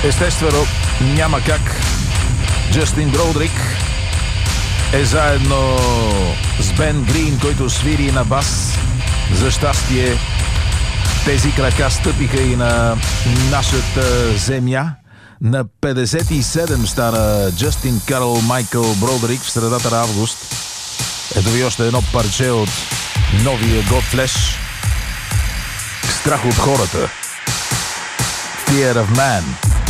Естествено, няма как. Джастин Броудрик е заедно с Бен Грин, който свири на бас. За щастие, тези крака стъпиха и на нашата земя. На 57 стана Джастин Карл Майкъл Броудрик в средата на август. Ето ви още едно парче от новия Godflesh. Страх от хората. Fear of Man.